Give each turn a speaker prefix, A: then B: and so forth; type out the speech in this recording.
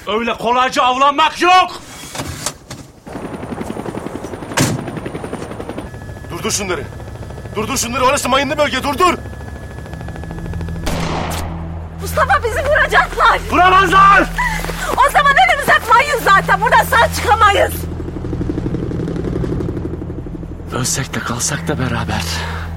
A: Öyle kolayca avlanmak yok.
B: Durdur şunları. Durdur şunları, orası mayınlı bölge, durdur.
C: Mustafa, bizi vuracaklar.
A: Vuramazlar.
C: O zaman elimiz hep mayın zaten. Buradan sağ çıkamayız.
A: Ölsek de kalsak da beraber.